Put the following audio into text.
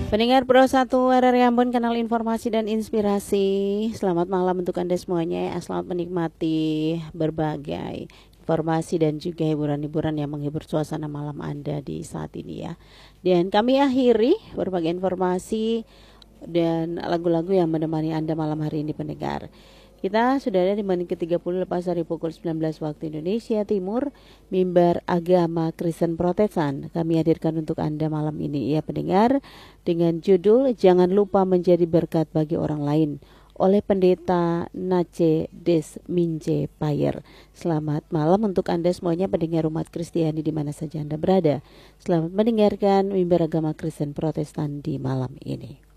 Pendengar Pro 1 RRI Ambon, kanal informasi dan inspirasi. Selamat malam untuk Anda semuanya. Selamat menikmati berbagai informasi dan juga hiburan-hiburan yang menghibur suasana malam Anda di saat ini ya. Dan kami akhiri berbagai informasi dan lagu-lagu yang menemani Anda malam hari ini pendengar. Kita sudah ada di menit ke-30 lepas dari pukul 19 waktu Indonesia Timur, Mimbar Agama Kristen Protestan. Kami hadirkan untuk Anda malam ini ya pendengar dengan judul Jangan Lupa Menjadi Berkat Bagi Orang Lain oleh Pendeta Nace Desminje Payer. Selamat malam untuk Anda semuanya pendengar umat Kristiani di mana saja Anda berada. Selamat mendengarkan Mimbar Agama Kristen Protestan di malam ini.